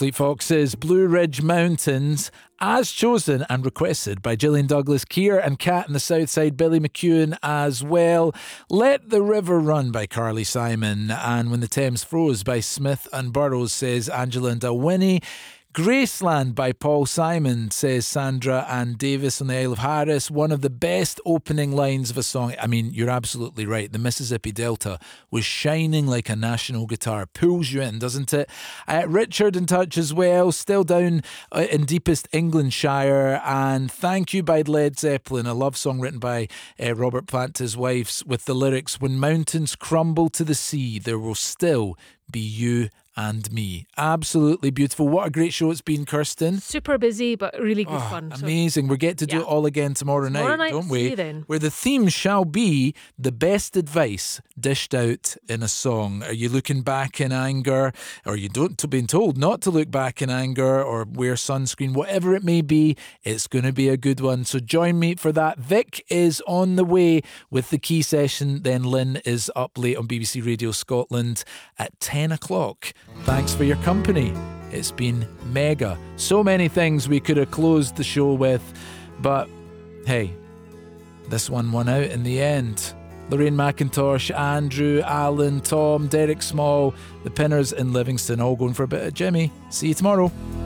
Fleet Foxes, Blue Ridge Mountains, as chosen and requested by Gillian Douglas, Keir and Cat in the Southside, Billy McEwen as well. Let the River Run by Carly Simon, and When the Thames Froze by Smith and Burrows, says Angela and Dalwhinnie. Graceland by Paul Simon, says Sandra and Davis on the Isle of Harris. One of the best opening lines of a song. I mean, you're absolutely right. The Mississippi Delta was shining like a national guitar. Pulls you in, doesn't it? Richard in touch as well, still down in deepest Englandshire. And Thank You by Led Zeppelin, a love song written by Robert Plant to his wife, with the lyrics, when mountains crumble to the sea, there will still be you and me. Absolutely beautiful. What a great show it's been, Kirsten. Super busy, but really good fun. Amazing. We get to do it all again tomorrow night, don't we? See you then. Where the theme shall be the best advice dished out in a song. Are you looking back in anger? Or you don't being told not to look back in anger, or wear sunscreen? Whatever it may be, it's going to be a good one. So join me for that. Vic is on the way with the key session. Then Lynn is up late on BBC Radio Scotland at 10 o'clock. Thanks for your company. It's been mega. So many things we could have closed the show with, but hey, this one won out in the end. Lorraine McIntosh, Andrew, Alan, Tom, Derek Small, the Pinners in Livingston, all going for a bit of Jimmy. See you tomorrow.